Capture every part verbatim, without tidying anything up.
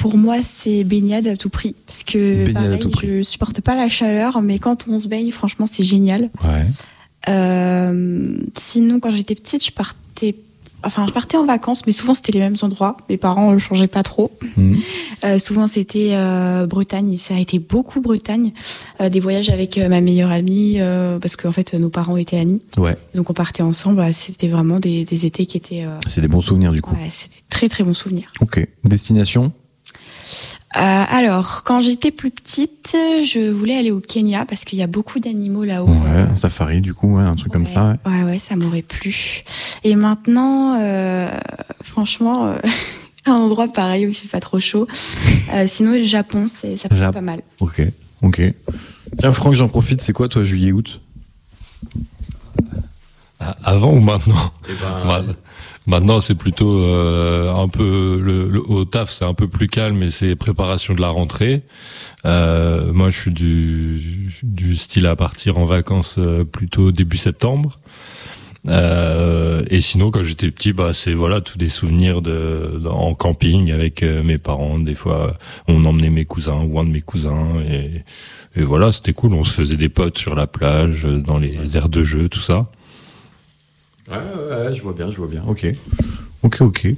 pour moi, c'est baignade à tout prix. Parce que Baignade à pareil, tout prix. je supporte pas la chaleur, mais quand on se baigne, franchement, c'est génial. Ouais. Euh, sinon, quand j'étais petite, je partais, enfin, je partais en vacances, mais souvent c'était les mêmes endroits. Mes parents ne changeaient pas trop. Mmh. Euh, souvent c'était euh, Bretagne. Ça a été beaucoup Bretagne. Euh, des voyages avec euh, ma meilleure amie, euh, parce qu'en fait nos parents étaient amis. Ouais. Donc on partait ensemble. C'était vraiment des, des étés qui étaient. Euh, C'est des bons souvenirs du coup. ouais, c'était très très bons souvenirs. Ok. Destination? Euh, alors, quand j'étais plus petite, je voulais aller au Kenya parce qu'il y a beaucoup d'animaux là-haut. Ouais, Euh, un safari du coup, ouais, un truc ouais, comme ça. Ouais. ouais, ouais, ça m'aurait plu. Et maintenant, euh, franchement, euh, un endroit pareil où il fait pas trop chaud. Euh, sinon, le Japon, c'est, ça peut Jap- être pas mal. Ok, ok. Tiens, Franck, j'en profite. C'est quoi toi, juillet, août? Avant ou maintenant? Eh ben, Voilà. Maintenant, c'est plutôt euh, un peu le, le au taf, c'est un peu plus calme, et c'est préparation de la rentrée. Euh, moi, je suis du du style à partir en vacances euh, plutôt début septembre. Euh, et sinon, quand j'étais petit, bah c'est voilà tous des souvenirs de, de en camping avec euh, mes parents. Des fois, on emmenait mes cousins ou un de mes cousins, et, et voilà, c'était cool. On se faisait des potes sur la plage, dans les aires de jeu, tout ça. Ouais, ouais, ouais, je vois bien, je vois bien. Ok, ok, ok.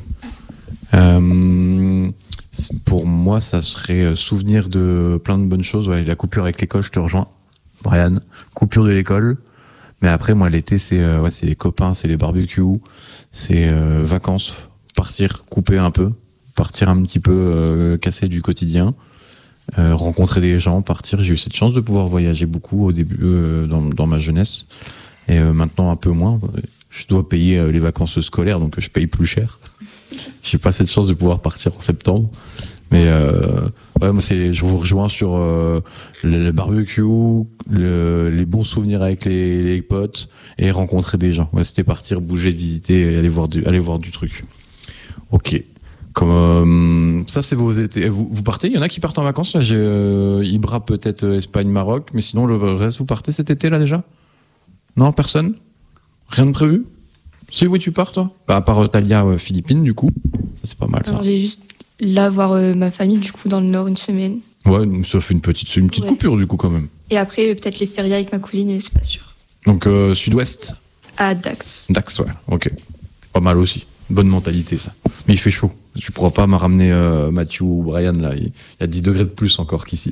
Euh, pour moi, ça serait souvenir de plein de bonnes choses. Ouais, la coupure avec l'école, je te rejoins, Brian. Coupure de l'école. Mais après, moi, l'été, c'est euh, ouais, c'est les copains, c'est les barbecues, c'est euh, vacances, partir, couper un peu, partir un petit peu euh, casser du quotidien, euh, rencontrer des gens, partir. J'ai eu cette chance de pouvoir voyager beaucoup au début, euh, dans, dans ma jeunesse, et euh, maintenant un peu moins. Je dois payer euh, les vacances scolaires, donc je paye plus cher. J'ai pas cette chance de pouvoir partir en septembre. Mais euh, ouais, moi, c'est, je vous rejoins sur euh, le, le barbecue, le, les bons souvenirs avec les, les potes et rencontrer des gens. Ouais, c'était partir, bouger, visiter, et aller voir du, aller voir du truc. Ok. Comme euh, ça, c'est vos étés. Vous, vous partez? Il y en a qui partent en vacances là. J'ai euh, Ibra peut-être euh, Espagne, Maroc, mais sinon le reste, vous partez cet été là déjà? Non, personne? Rien de prévu? C'est où tu pars toi? Bah, à part Talia, euh, Philippines du coup. C'est pas mal ça. Alors, j'ai juste là voir euh, ma famille du coup dans le nord une semaine. Ouais, donc ça fait une petite, une petite Ouais. coupure du coup quand même. Et après euh, peut-être les férias avec ma cousine, mais c'est pas sûr. Donc euh, sud-ouest, À Dax. Dax, ouais, ok. Pas mal aussi. Bonne mentalité ça. Mais il fait chaud. Tu pourras pas me ramener euh, Mathieu ou Brian là. Il y a dix degrés de plus encore qu'ici.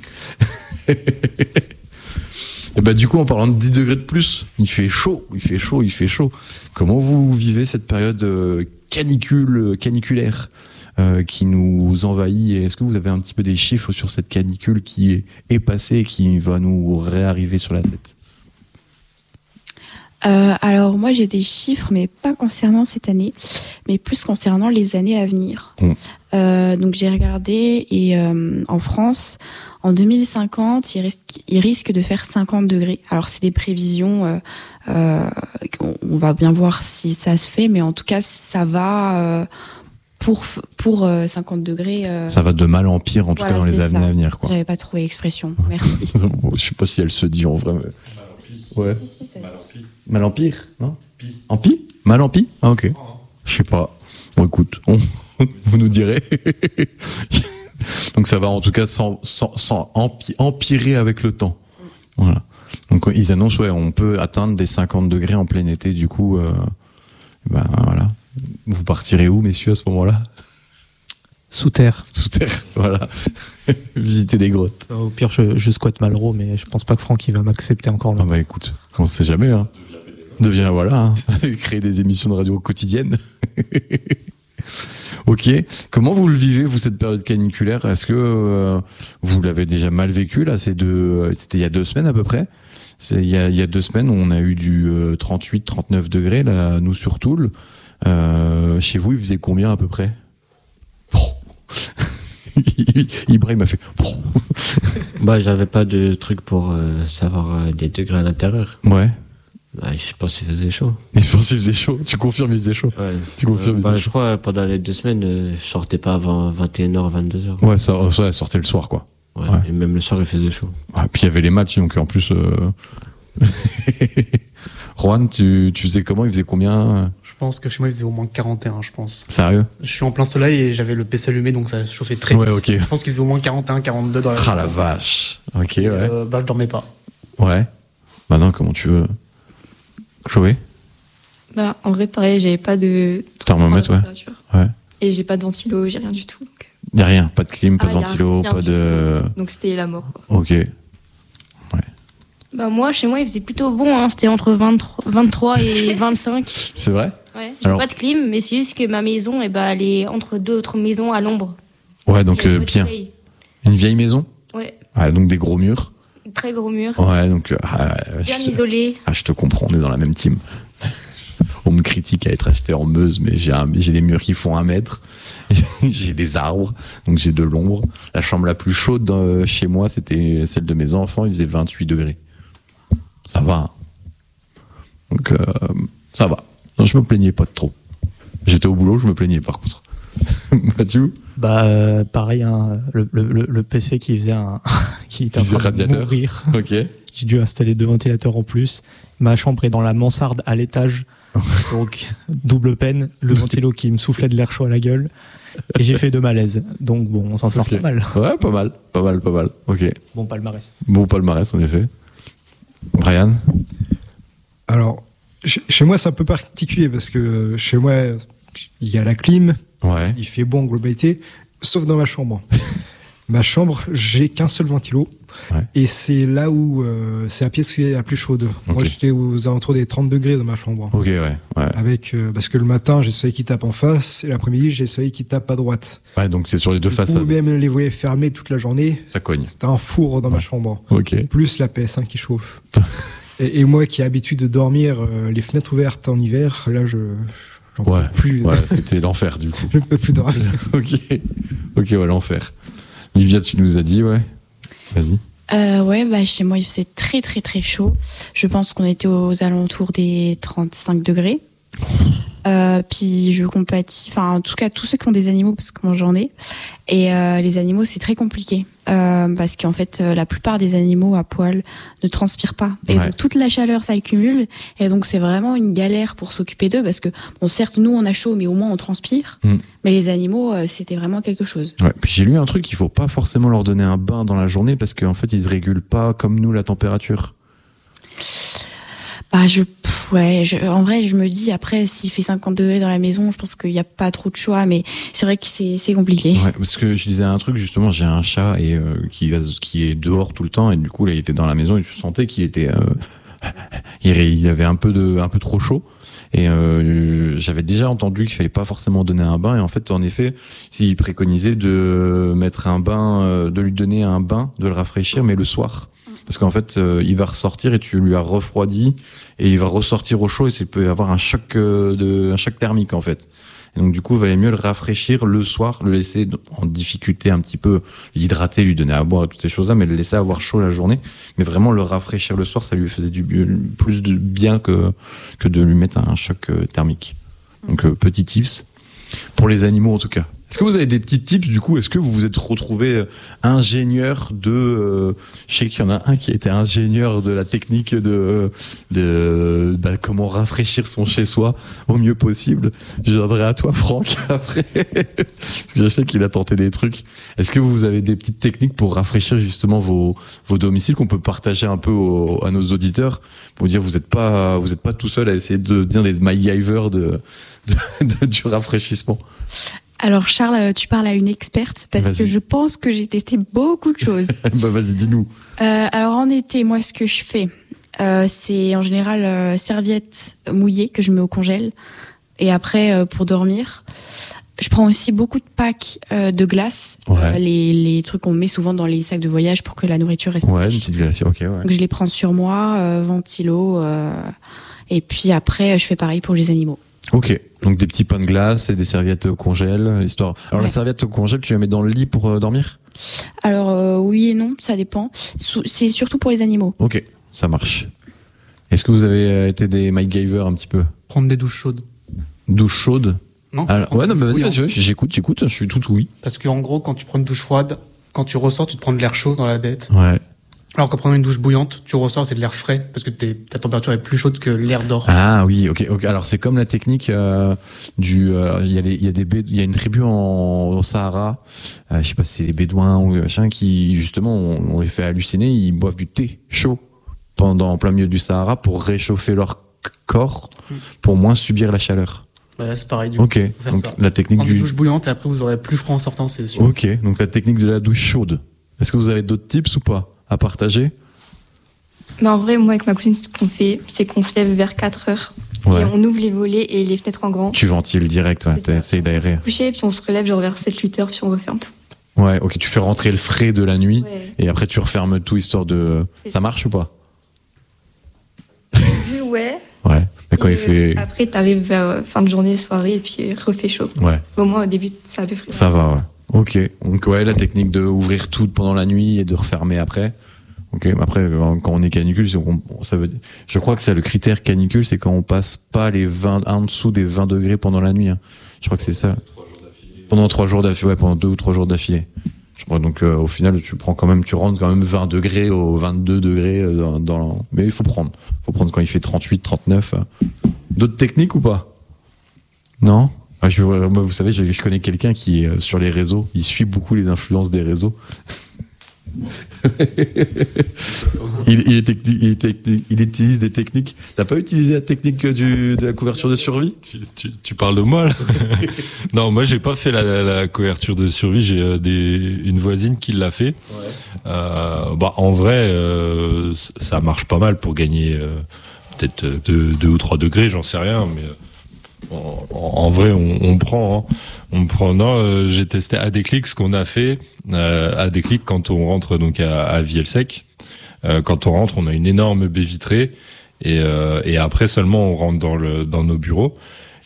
Et bah du coup en parlant de dix degrés de plus, il fait chaud, il fait chaud, il fait chaud. Comment vous vivez cette période euh, canicule, caniculaire euh, qui nous envahit? Et est-ce que vous avez un petit peu des chiffres sur cette canicule qui est, est passée et qui va nous réarriver sur la tête? Euh, alors moi j'ai des chiffres, mais pas concernant cette année, mais plus concernant les années à venir. Mmh. Euh, donc j'ai regardé et euh, en France, en deux mille cinquante, il risque, il risque de faire cinquante degrés. Alors c'est des prévisions, euh, euh, on, on va bien voir si ça se fait, mais en tout cas ça va euh, pour pour euh, cinquante degrés. Euh, Ça va de mal en pire en tout voilà, cas dans les c'est années ça. à venir quoi. J'avais pas trouvé l'expression. Merci. Je sais pas si elle se dit en vrai. Mais... Ouais. Mal en pire, non? En pire? Mal en pire? Ah ok. Je sais pas. Bon écoute, on... vous nous direz. Donc ça va en tout cas sans, sans, sans empi- empirer avec le temps. Voilà. Donc ils annoncent, ouais, on peut atteindre des cinquante degrés en plein été. Du coup, euh, ben voilà. Vous partirez où, messieurs, à ce moment-là? Sous terre. Sous terre, voilà. Visiter des grottes. Au pire, je, je squatte Malraux, mais je pense pas que Franck il va m'accepter encore Ah là. bah écoute, on sait jamais, hein. Devient, voilà, hein. Créer des émissions de radio quotidiennes. Ok. Comment vous le vivez, vous, cette période caniculaire? Est-ce que euh, vous l'avez déjà mal vécu, là? C'est deux, c'était il y a deux semaines à peu près. C'est, il, y a, il y a deux semaines, on a eu du euh, trente-huit trente-neuf degrés, là, nous, sur Toul. Euh, chez vous, il faisait combien à peu près? Ibrahim m'a fait. Bah, j'avais pas de truc pour euh, savoir euh, des degrés à l'intérieur. Ouais. Bah, je pense qu'il faisait chaud. Et je pense qu'il faisait chaud. Tu confirmes, il faisait chaud. Ouais. Tu confirmes, Euh, il bah, faisait je chaud. crois euh, pendant les deux semaines, euh, je sortais pas avant vingt et une heures, vingt-deux heures. Ouais, ça, ça sortait le soir, quoi. Ouais. Ouais. Et même le soir, il faisait chaud. Ah, puis il y avait les matchs, donc en plus. Euh... Juan, tu, tu faisais comment? Il faisait combien? Je pense que chez moi, il faisait au moins quarante et un, je pense. Sérieux? Je suis en plein soleil et j'avais le P C allumé, donc ça chauffait très Ouais, vite. ok. Je pense qu'il faisait au moins quarante et un, quarante-deux dans la Ah la vache. Ok, Et, ouais. euh, bah, je dormais pas. Ouais. Bah non, comment tu veux. Chloé? Bah, en vrai, pareil, j'avais pas de Thermomètre, ouais. température. Ouais. Et j'ai pas de ventilo, j'ai rien du tout. Donc, Y a rien, pas de clim, pas Ah, de y a ventilo, rien pas du de. donc c'était la mort. Quoi. Ok. Bah moi, chez moi, il faisait plutôt bon. Hein. C'était entre vingt-trois, vingt-trois et vingt-cinq. C'est vrai? Ouais. J'ai Alors- pas de clim, mais c'est juste que ma maison, eh ben, elle est entre deux autres maisons à l'ombre. Ouais, donc Il y a euh, pas de bien. soleil. Une vieille maison? Ouais. Ouais, donc des gros murs. Très gros mur. Ouais, donc. euh, ah, Bien je, isolé. ah, je te comprends, on est dans la même team. On me critique à être acheté en Meuse, mais j'ai un- j'ai des murs qui font un mètre. J'ai des arbres, donc j'ai de l'ombre. La chambre la plus chaude dans- chez moi, c'était celle de mes enfants, il faisait vingt-huit degrés. Ça va. Hein. Donc, euh, ça va. Non, je me plaignais pas de trop. J'étais au boulot, je me plaignais par contre. Mathieu? Bah, euh, pareil, hein, le, le, le P C qui faisait un. qui était en Qui faisait train de radiateur. mourir. Ok. J'ai dû installer deux ventilateurs en plus. Ma chambre est dans la mansarde à l'étage. Donc, double peine. Le ventilo qui me soufflait de l'air chaud à la gueule. Et j'ai fait deux malaises. Donc, bon, on s'en sort Ok. pas mal. Ouais, pas mal, pas mal, pas mal. Ok. Bon palmarès. Bon palmarès, en effet. Brian? Alors, chez chez moi, c'est un peu particulier parce que chez moi, il y a la clim, Ouais. il fait bon en globalité, sauf dans ma chambre. Ma chambre, j'ai qu'un seul ventilo. Ouais. Et c'est là où euh, c'est la pièce qui est la plus chaude. Moi, Ok. j'étais aux alentours des trente degrés dans ma chambre. Ok, ouais. Ouais, Avec, euh, parce que le matin, j'ai le soleil qui tape en face, et l'après-midi, j'ai le soleil qui tape à droite. ouais donc c'est sur les deux Ou façades. même les volets fermés toute la journée. Ça cogne. C'était un four dans ma Ouais. chambre. Ok. Plus la P S un qui chauffe. et, et moi qui ai l'habitude de dormir euh, les fenêtres ouvertes en hiver, là, je j'en Ouais. peux plus. Ouais, c'était l'enfer du coup. Je ne peux plus dormir. Ok. Ok, ouais, l'enfer. Livia, tu nous as dit, ouais. Vas-y. Euh, ouais, bah, chez moi, il faisait très, très, très chaud. Je pense qu'on était aux alentours des trente-cinq degrés. Euh, puis je compatis, enfin, en tout cas, tous ceux qui ont des animaux, parce que moi j'en ai. Et euh, les animaux, c'est très compliqué. Euh, parce qu'en fait, euh, la plupart des animaux à poil ne transpirent pas. Et Ouais. donc, toute la chaleur s'accumule. Et donc, c'est vraiment une galère pour s'occuper d'eux. Parce que, bon, certes, nous, on a chaud, mais au moins, on transpire. Mm. Mais les animaux, euh, c'était vraiment quelque chose. Ouais. Puis j'ai lu un truc, il faut pas forcément leur donner un bain dans la journée parce qu'en fait, ils se régulent pas comme nous la température. Bah, je, pff, ouais, je, en vrai, je me dis, après, s'il fait cinquante degrés dans la maison, je pense qu'il n'y a pas trop de choix, mais c'est vrai que c'est, c'est compliqué. Ouais, parce que je disais un truc, justement, j'ai un chat et euh, qui, va- qui est dehors tout le temps et du coup, là, il était dans la maison et je sentais qu'il était, euh, il, il avait un peu de, un peu trop chaud. Et euh, j'avais déjà entendu qu'il fallait pas forcément donner un bain et en fait en effet il préconisait de mettre un bain, euh, de lui donner un bain, de le rafraîchir mais le soir parce qu'en fait euh, il va ressortir et tu lui as refroidi et il va ressortir au chaud et ça peut avoir un choc euh, de un choc thermique en fait. Et donc du coup il valait mieux le rafraîchir le soir, le laisser en difficulté un petit peu, l'hydrater, lui donner à boire toutes ces choses là mais le laisser avoir chaud la journée, mais vraiment le rafraîchir le soir ça lui faisait du plus de bien que que de lui mettre un choc euh, thermique. Donc euh, petit tips pour les animaux en tout cas. Est-ce que vous avez des petits tips du coup? Est-ce que vous vous êtes retrouvé euh, ingénieur de euh, je sais qu'il y en a un qui a été ingénieur de la technique de de bah, comment rafraîchir son chez soi au mieux possible. Je viendrai à toi Franck après parce que je sais qu'il a tenté des trucs. Est-ce que vous avez des petites techniques pour rafraîchir justement vos vos domiciles qu'on peut partager un peu aux, à nos auditeurs pour dire vous êtes pas vous êtes pas tout seul à essayer de devenir des MacGyver de, de, de du rafraîchissement? Alors Charles, tu parles à une experte parce Vas-y. que je pense que j'ai testé beaucoup de choses. Bah vas-y, dis-nous. Euh, alors en été, moi ce que je fais, euh, c'est en général euh, serviette mouillée que je mets au congèle et après euh, pour dormir. Je prends aussi beaucoup de packs euh, de glace, Ouais. euh, les, les trucs qu'on met souvent dans les sacs de voyage pour que la nourriture reste Ouais, fraîche. une petite glacière, ok, ouais. Donc je les prends sur moi, euh, ventilo, euh, et puis après je fais pareil pour les animaux. Ok, donc des petits pains de glace et des serviettes au congèle, histoire. Alors la Ouais. serviette au congèle, tu la mets dans le lit pour euh, dormir? Alors euh, oui et non, ça dépend. Sou- C'est surtout pour les animaux. Ok, ça marche. Est-ce que vous avez euh, été des MacGyver un petit peu? Prendre des douches chaudes. Douche chaude? Non Alors, prendre ouais, des non, bah, douches vas-y, vas-y, bouillantes. vas-y, j'écoute, j'écoute, je suis tout oui. Parce qu'en gros, quand tu prends une douche froide, quand tu ressors, tu te prends de l'air chaud dans la tête. Ouais. Alors qu'en prenant une douche bouillante, tu ressors, c'est de l'air frais parce que t'es, ta température est plus chaude que l'air d'or. Ah oui, ok. ok. Alors c'est comme la technique euh, du. Il euh, y a les, il y a des béd- il y a une tribu en, au Sahara. Euh, je sais pas si c'est les Bédouins ou machin qui justement on, on les fait halluciner. Ils boivent du thé chaud pendant en plein milieu du Sahara pour réchauffer leur c- corps pour moins subir la chaleur. Bah, c'est pareil du Ok. coup. Faut faire Donc ça. la technique Prendre du. une douche bouillante et après vous aurez plus froid en sortant, c'est sûr. Ok. Donc la technique de la douche chaude. Est-ce que vous avez d'autres tips ou pas à partager? Mais en vrai, moi, avec ma cousine, ce qu'on fait, c'est qu'on se lève vers quatre heures. Ouais. Et on ouvre les volets et les fenêtres en grand. Tu ventiles direct, ouais. C'est ça. T'essayes d'aérer. Coucher, puis on se relève genre vers sept huit heures, puis on referme tout. Ouais, ok, tu fais rentrer le frais de la nuit Ouais. et après tu refermes tout histoire de. C'est Ça ça. marche ou pas? Ouais. Ouais. Mais quand Et, il fait. euh, Après, t'arrives vers euh, fin de journée, soirée, et puis il refait chaud. Ouais, Au moins, au début, c'est un peu frais. ça va, ouais. Ok. Donc, ouais, la technique de ouvrir tout pendant la nuit et de refermer après. Ok. Mais après, quand on est canicule, c'est- on- ça veut dire- je crois que c'est le critère canicule, c'est quand on passe pas les vingt, en dessous des vingt degrés pendant la nuit. hein. Je crois que c'est ça. Pendant trois jours d'affilée, ouais, pendant deux ou trois jours d'affilée. Je crois donc euh, au final, tu prends quand même, tu rentres quand même vingt degrés au vingt-deux degrés euh, dans, dans- mais il faut prendre. Faut prendre quand il fait trente-huit, trente-neuf. euh. D'autres techniques ou pas? Non? Ah, je, moi, vous savez, je, je connais quelqu'un qui est euh, sur les réseaux. Il suit beaucoup les influences des réseaux. il, il, est techni- il, est techni- il utilise des techniques. T'as pas utilisé la technique du, de la couverture de survie? Tu, tu, tu parles de moi là? Non, moi j'ai pas fait la, la couverture de survie. J'ai euh, des, une voisine qui l'a fait. Ouais. Euh, bah en vrai, euh, ça marche pas mal pour gagner euh, peut-être deux, deux ou trois degrés, j'en sais rien, mais en, en vrai on, on prend. Hein. On prend. Non, euh, j'ai testé à Déclic ce qu'on a fait euh, à Déclic quand on rentre donc à, à Vielle-Sec. Euh, quand on rentre, on a une énorme baie vitrée et, euh, et après seulement on rentre dans le dans nos bureaux.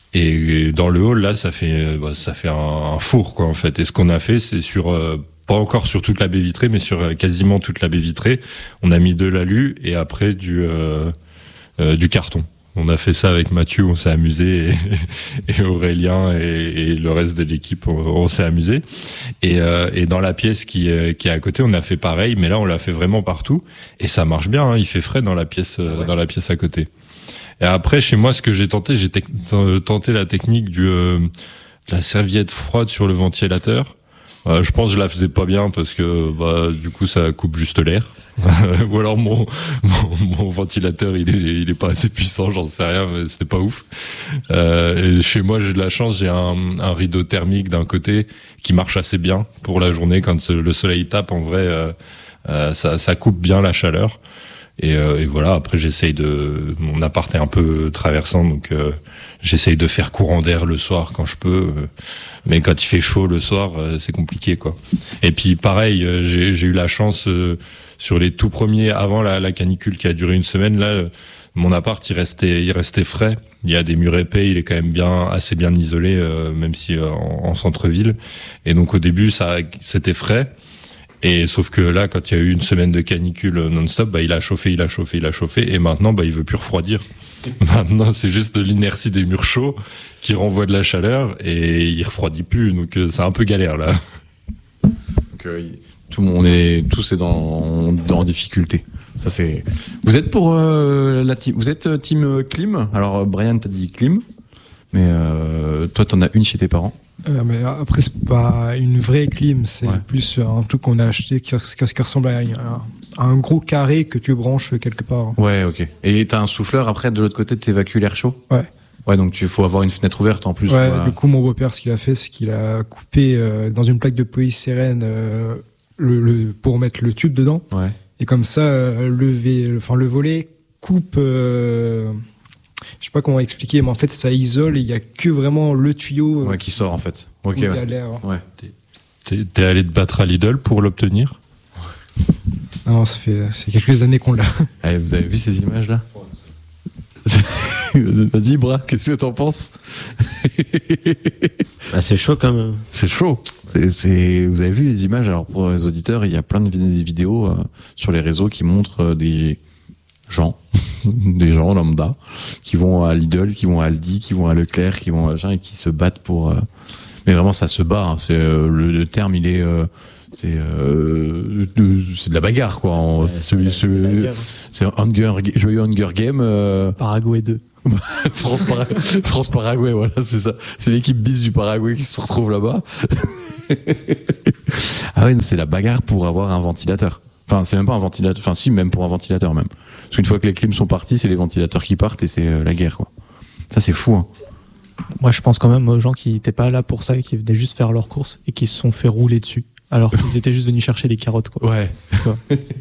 Et dans le hall là, ça fait bah, ça fait un, un four quoi en fait. Et ce qu'on a fait, c'est sur euh, pas encore sur toute la baie vitrée, mais sur euh, quasiment toute la baie vitrée, on a mis de l'alu et après du euh, euh, du carton. On a fait ça avec Mathieu, on s'est amusé, et, et Aurélien et, et le reste de l'équipe, on, on s'est amusé. Et, euh, et dans la pièce qui, euh, qui est à côté, on a fait pareil, mais là on l'a fait vraiment partout et ça marche bien. Hein, il fait frais dans la pièce, euh, ouais. dans la pièce à côté. Et après, chez moi, ce que j'ai tenté, j'ai te- tenté la technique du euh, de la serviette froide sur le ventilateur. Euh, je pense que je la faisais pas bien parce que bah du coup ça coupe juste l'air. Ou alors mon, mon mon ventilateur il est il est pas assez puissant, j'en sais rien, mais c'était pas ouf. Euh, et chez moi j'ai de la chance, j'ai un, un rideau thermique d'un côté qui marche assez bien pour la journée quand le soleil tape. En vrai, euh, euh, ça ça coupe bien la chaleur. Et, euh, et voilà, après j'essaye de... Mon appart est un peu traversant, donc euh, j'essaye de faire courant d'air le soir quand je peux. Euh, mais quand il fait chaud le soir, euh, c'est compliqué, quoi. Et puis pareil, euh, j'ai, j'ai eu la chance, euh, sur les tout premiers, avant la, la canicule qui a duré une semaine, là, euh, mon appart, il restait, il restait frais. Il y a des murs épais, il est quand même bien, assez bien isolé, euh, même si euh, en, en centre-ville. Et donc au début, ça, c'était frais. Et sauf que là, quand il y a eu une semaine de canicule non-stop, bah, il a chauffé, il a chauffé, il a chauffé, et maintenant, bah, il veut plus refroidir. Maintenant, c'est juste de l'inertie des murs chauds qui renvoie de la chaleur, et il refroidit plus, donc euh, c'est un peu galère, là. Donc, euh, tout le monde est, tous est dans, dans difficulté. Ça, c'est, vous êtes pour, euh, la team, vous êtes euh, team euh, clim? Alors, Brian t'a dit clim, mais, euh, toi, t'en as une chez tes parents. Euh, mais après, c'est pas une vraie clim, c'est Ouais. plus un truc qu'on a acheté qui, qui, qui ressemble à un, à un gros carré que tu branches quelque part. Ouais, ok. Et t'as un souffleur après de l'autre côté, t'évacues l'air chaud. Ouais. Ouais, donc il faut avoir une fenêtre ouverte en plus. Ouais, pour, euh, du coup, mon beau-père, ce qu'il a fait, c'est qu'il a coupé euh, dans une plaque de polystyrène euh, le, le, pour mettre le tube dedans. Ouais. Et comme ça, euh, le, v, enfin, le volet coupe. Euh, je sais pas comment expliquer, mais en fait, ça isole et il y a que vraiment le tuyau. Ouais, qui sort en fait. Ok. où il y a Ouais. l'air. Ouais. T'es, t'es allé te battre à Lidl pour l'obtenir? Non, non, ça fait c'est quelques années qu'on l'a. Allez, vous avez vu ces images là? Vas-y, Bras, qu'est-ce que t'en penses? Ah, c'est chaud quand même. C'est chaud. C'est, c'est, vous avez vu les images? Alors pour les auditeurs, il y a plein de vid- vidéos euh, sur les réseaux qui montrent euh, des gens, des gens lambda, qui vont à Lidl, qui vont à Aldi, qui vont à Leclerc, qui vont à machin et qui se battent pour. Euh... Mais vraiment, ça se bat. Hein. C'est euh, le, le terme, il est. Euh... c'est euh, de, c'est de la bagarre quoi. En, Ouais, c'est celui, c'est celui- la guerre. c'est un Hunger, joyeux Hunger Game. Euh, Paraguay deux. France, Para- France Paraguay, voilà, c'est ça. C'est l'équipe bis du Paraguay qui se retrouve là-bas. Ah ouais, c'est la bagarre pour avoir un ventilateur. Enfin, c'est même pas un ventilateur. Enfin, si, même pour un ventilateur même. Parce qu'une fois que les clims sont partis, c'est les ventilateurs qui partent et c'est euh, la guerre, quoi. Ça, c'est fou, hein. Moi, je pense quand même aux gens qui n'étaient pas là pour ça et qui venaient juste faire leurs courses et qui se sont fait rouler dessus. Alors qu'ils étaient juste venus chercher des carottes, quoi. Ouais. Quoi.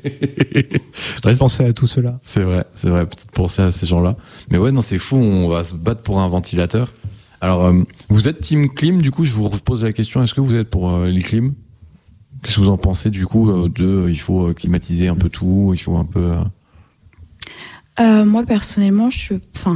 Ouais, Pensez à tout cela. c'est vrai, c'est vrai. Petite pensée à ces gens-là. Mais ouais, non, c'est fou. On va se battre pour un ventilateur. Alors, euh, vous êtes team clim, du coup, je vous repose la question. Est-ce que vous êtes pour euh, les clims? Qu'est-ce que vous en pensez, du coup, euh, de, euh, il faut euh, climatiser un peu tout, il faut un peu... euh, Euh, moi, personnellement, je, enfin,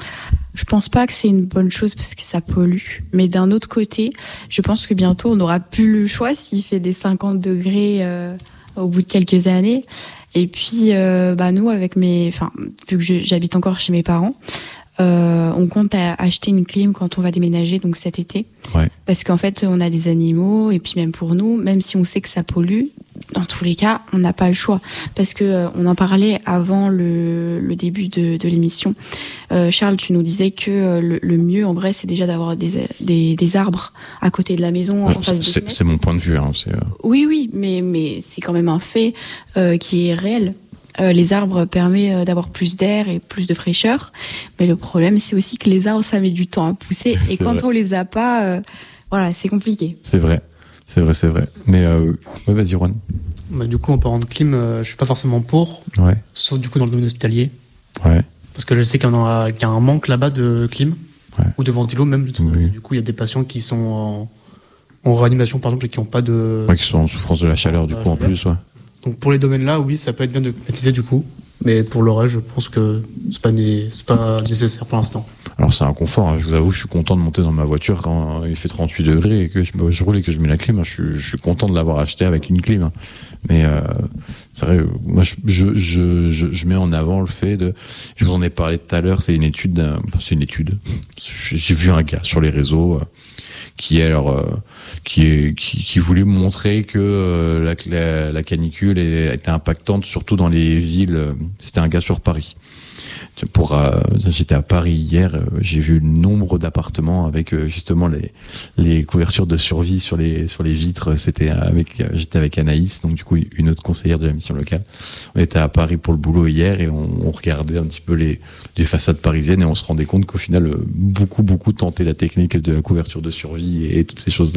je pense pas que c'est une bonne chose parce que ça pollue. Mais d'un autre côté, je pense que bientôt, on n'aura plus le choix s'il fait des cinquante degrés euh, au bout de quelques années. Et puis, euh, bah, nous, avec mes, enfin, vu que je- j'habite encore chez mes parents, euh, on compte à acheter une clim quand on va déménager, donc cet été. Ouais. Parce qu'en fait, on a des animaux, et puis même pour nous, même si on sait que ça pollue, dans tous les cas, on n'a pas le choix. Parce que euh, on en parlait avant le, le début de, de l'émission. Euh, Charles, tu nous disais que euh, le, le mieux, en vrai, c'est déjà d'avoir des, des, des arbres à côté de la maison, en Ouais, face des c'est, fenêtres. c'est mon point de vue. Hein, c'est, euh, Oui, oui, mais, mais c'est quand même un fait euh, qui est réel. Euh, les arbres permettent euh, d'avoir plus d'air et plus de fraîcheur. Mais le problème, c'est aussi que les arbres, ça met du temps à pousser. Et C'est quand vrai. on les a pas, euh, voilà, c'est compliqué. c'est vrai. C'est vrai, c'est vrai. Mais euh, ouais, vas-y, Juan. Bah, du coup, en parlant de clim, euh, je suis pas forcément pour, Ouais, sauf du coup dans le domaine hospitalier. ouais. Parce que je sais qu'il y, en a, qu'il y a un manque là-bas de clim, Ouais. ou de ventilo même. Oui. Du coup, il y a des patients qui sont en, en réanimation, par exemple, et qui n'ont pas de... Ouais, qui sont en souffrance de la chaleur, du Ouais, coup, en ouais. plus, ouais. Donc pour les domaines-là, oui, ça peut être bien de climatiser du coup. Mais pour le reste, je pense que c'est pas, né- c'est pas nécessaire pour l'instant. Alors, c'est un confort. Hein. Je vous avoue, je suis content de monter dans ma voiture quand il fait trente-huit degrés et que je, je roule et que je mets la clim. Hein. Je, suis, je suis content de l'avoir acheté avec une clim. Hein. Mais euh, c'est vrai, moi, je, je, je, je, je mets en avant le fait de... Je vous en ai parlé tout à l'heure, c'est une étude... d'un- Enfin, c'est une étude. J'ai vu un gars sur les réseaux... Euh, qui est alors euh, qui est qui, qui voulait montrer que euh, la, la, la canicule est- était impactante surtout dans les villes. euh, C'était un gars sur Paris. Pour euh, j'étais à Paris hier, euh, j'ai vu le nombre d'appartements avec euh, justement les les couvertures de survie sur les sur les vitres. C'était avec euh, j'étais avec Anaïs, donc du coup une autre conseillère de la mission locale. On était à Paris pour le boulot hier et on, on regardait un petit peu les les façades parisiennes et on se rendait compte qu'au final euh, beaucoup beaucoup tentaient la technique de la couverture de survie et, et toutes ces choses là.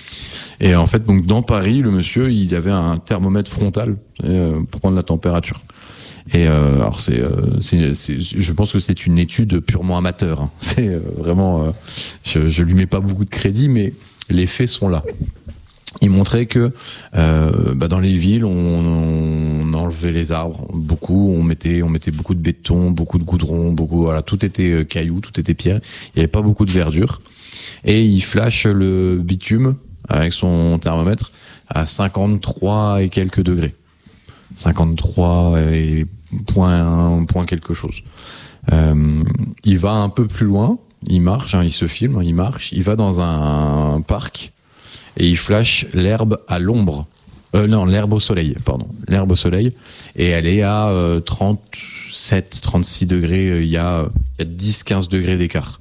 Et en fait donc dans Paris le monsieur il avait un thermomètre frontal euh, pour prendre la température. Et euh, alors c'est, euh, c'est, c'est, je pense que c'est une étude purement amateur. Hein. C'est euh, vraiment, euh, je, je lui mets pas beaucoup de crédit, mais les faits sont là. Il montrait que euh, bah dans les villes, on, on enlevait les arbres beaucoup, on mettait, on mettait beaucoup de béton, beaucoup de goudron, beaucoup, voilà, tout était euh, cailloux, tout était pierre. Il y avait pas beaucoup de verdure. Et il flash le bitume avec son thermomètre à cinquante-trois et quelques degrés. cinquante-trois et point, point quelque chose. Euh, il va un peu plus loin, il marche, hein, il se filme, il marche, il va dans un, un parc et il flash l'herbe à l'ombre. Euh, non, l'herbe au soleil, pardon. L'herbe au soleil. Et elle est à euh, trente-sept, trente-six degrés, il y a, il y a dix, quinze degrés d'écart.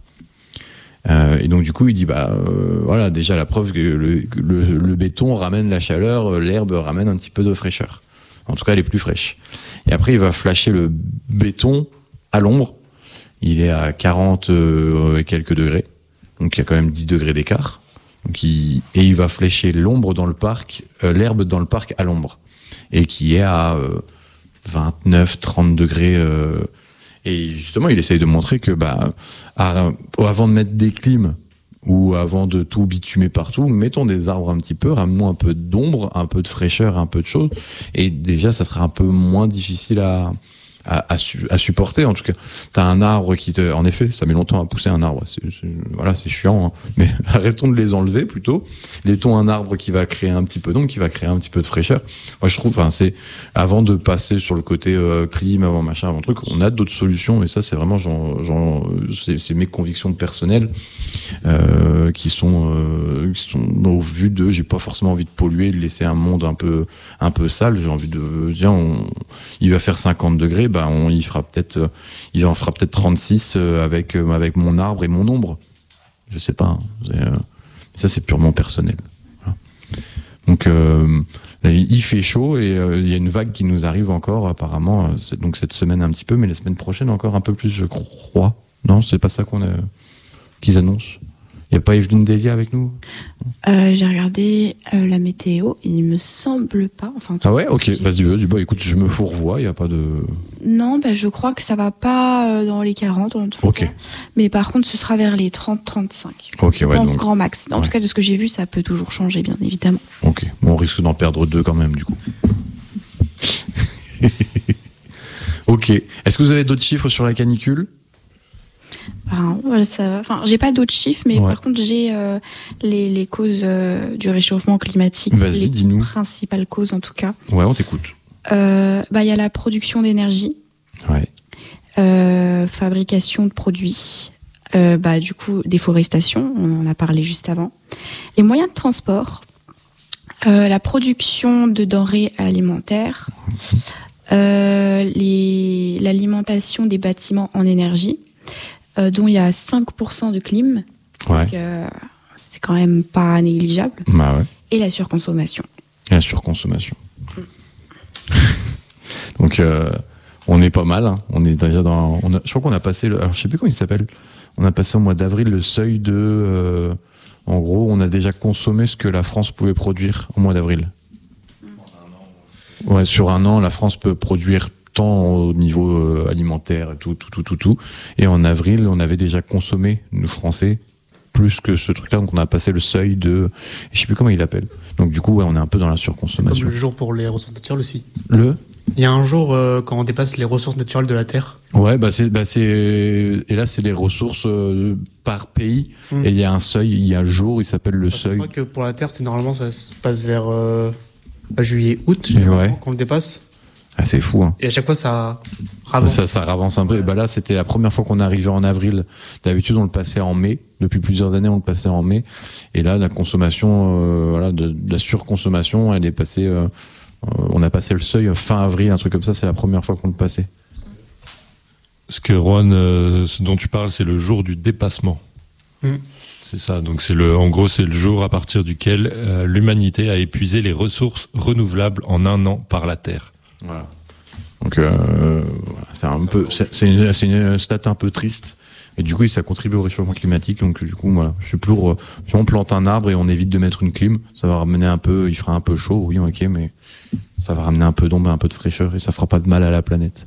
Euh, et donc du coup il dit bah euh, voilà déjà la preuve que le, le, le béton ramène la chaleur, l'herbe ramène un petit peu de fraîcheur. En tout cas, elle est plus fraîche. Et après, il va flasher le béton à l'ombre. Il est à quarante euh, et quelques degrés. Donc, il y a quand même dix degrés d'écart. Donc, il... Et il va flasher l'ombre dans le parc, euh, l'herbe dans le parc à l'ombre. Et qui est à euh, vingt-neuf, trente degrés. Euh... Et justement, il essaye de montrer que, bah, à... avant de mettre des clims, ou avant de tout bitumer partout, mettons des arbres un petit peu, ramenons un peu d'ombre, un peu de fraîcheur, un peu de choses, et déjà ça sera un peu moins difficile à, à, à, su, à supporter. En tout cas, t'as un arbre qui te, en effet, ça met longtemps à pousser un arbre. C'est, c'est, voilà, c'est chiant. Hein. Mais arrêtons de les enlever plutôt. Laissons un arbre qui va créer un petit peu d'ombre, qui va créer un petit peu de fraîcheur. Moi, je trouve, enfin, c'est avant de passer sur le côté euh, clim, avant machin, avant truc, on a d'autres solutions. Et ça, c'est vraiment, genre, genre c'est, c'est mes convictions personnelles euh, qui sont, euh, qui sont au vu de, j'ai pas forcément envie de polluer, de laisser un monde un peu, un peu sale. J'ai envie de dire, on, il va faire cinquante degrés. Bah, on y fera peut-être, il en fera peut-être trente-six avec avec mon arbre et mon ombre. Je sais pas. Hein. Euh, ça, c'est purement personnel. Voilà. Donc, euh, il fait chaud et euh, il y a une vague qui nous arrive encore apparemment. C'est, donc cette semaine un petit peu, mais la semaine prochaine encore un peu plus, je crois. Non, c'est pas ça qu'on a, qu'ils annoncent. Il n'y a pas Evelyne Delia avec nous euh, J'ai regardé euh, la météo, il me semble pas. Enfin, ah ouais, ok, vas-y, vas-y, bah écoute, je me fourvoie, il n'y a pas de... Non, bah, je crois que ça va pas euh, dans les quarante en tout okay. cas. Mais par contre, ce sera vers les trente trente-cinq. Ok, je ouais. pense donc... grand max. En ouais. tout cas, de ce que j'ai vu, ça peut toujours changer, bien évidemment. Ok, bon, on risque d'en perdre deux quand même, du coup. Ok, est-ce que vous avez d'autres chiffres sur la canicule ? Enfin, ça, enfin, j'ai pas d'autres chiffres, mais ouais. par contre, j'ai euh, les, les causes euh, du réchauffement climatique. Vas-y, les dis-nous. Principales causes, en tout cas. Ouais, on t'écoute. Euh, bah, il y a la production d'énergie. Ouais. Euh, fabrication de produits. Euh, bah, du coup, déforestation, on en a parlé juste avant. Les moyens de transport. Euh, la production de denrées alimentaires. Euh, les, l'alimentation des bâtiments en énergie. Euh, dont il y a cinq pour cent de clim. Ouais. Donc, euh, c'est quand même pas négligeable. Bah ouais. Et la surconsommation. Et la surconsommation. Mm. Donc, euh, on est pas mal. Hein. On est déjà dans. On a, je crois qu'on a passé. Le, alors, je sais plus comment il s'appelle. On a passé au mois d'avril le seuil de. Euh, en gros, on a déjà consommé ce que la France pouvait produire au mois d'avril. Mm. Ouais, sur un an, la France peut produire tant au niveau euh, alimentaire, tout, tout, tout, tout, tout. Et en avril, on avait déjà consommé, nous Français, plus que ce truc-là. Donc on a passé le seuil de, je sais plus comment il l'appelle. Donc du coup, ouais, on est un peu dans la surconsommation. Comme le jour pour les ressources naturelles aussi. Le Il y a un jour euh, quand on dépasse les ressources naturelles de la Terre. Ouais, bah c'est, bah c'est, et là c'est les ressources euh, par pays. Mmh. Et il y a un seuil, il y a un jour, il s'appelle le Parce seuil. Je crois que pour la Terre, c'est normalement ça se passe vers euh, juillet, août, ouais. quand on le dépasse. Ah, c'est fou, hein. Et à chaque fois, ça ravance. Ça, ça ravance un peu. Ouais. Et bah là, c'était la première fois qu'on arrivait en avril. D'habitude, on le passait en mai. Depuis plusieurs années, on le passait en mai. Et là, la consommation, euh, voilà, de, de la surconsommation, elle est passée. Euh, on a passé le seuil fin avril, un truc comme ça. C'est la première fois qu'on le passait. Ce que Juan, euh, ce dont tu parles, c'est le jour du dépassement. Mmh. C'est ça. Donc c'est le, en gros, c'est le jour à partir duquel euh, l'humanité a épuisé les ressources renouvelables en un an par la Terre. Voilà. Donc euh, c'est un peu, c'est, c'est, une, c'est une stat un peu triste, et du coup ça contribue au réchauffement climatique. Donc du coup voilà, je suis pour, si on plante un arbre et on évite de mettre une clim, ça va ramener un peu, il fera un peu chaud, oui ok, mais ça va ramener un peu d'ombre, un peu de fraîcheur et ça fera pas de mal à la planète.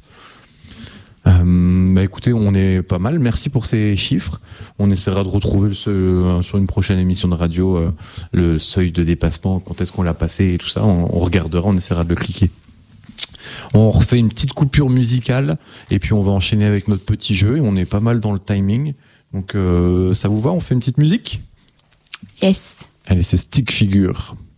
Euh, bah écoutez, on est pas mal. Merci pour ces chiffres. On essaiera de retrouver le seuil, sur une prochaine émission de radio euh, le seuil de dépassement, quand est-ce qu'on l'a passé et tout ça. On, on regardera, on essaiera de le cliquer. On refait une petite coupure musicale et puis on va enchaîner avec notre petit jeu et on est pas mal dans le timing. Donc euh, ça vous va, on fait une petite musique ? Yes. Allez, c'est Stick Figure.